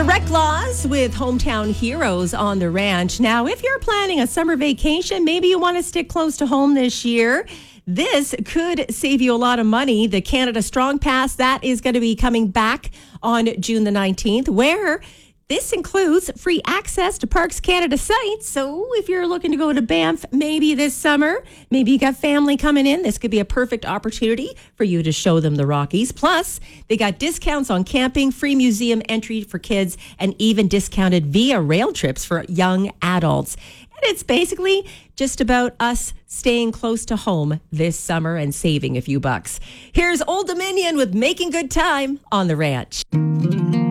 the Reclaws with Hometown Heroes on the ranch. Now, if you're planning a summer vacation, maybe you want to stick close to home this year. This could save you a lot of money. The Canada Strong Pass, that is going to be coming back on June the 19th, where this includes free access to Parks Canada sites. So if you're looking to go to Banff maybe this summer, maybe you got family coming in, this could be a perfect opportunity for you to show them the Rockies. Plus, they got discounts on camping, free museum entry for kids, and even discounted Via Rail trips for young adults. And it's basically just about us staying close to home this summer and saving a few bucks. Here's Old Dominion with Making Good Time on the Ranch.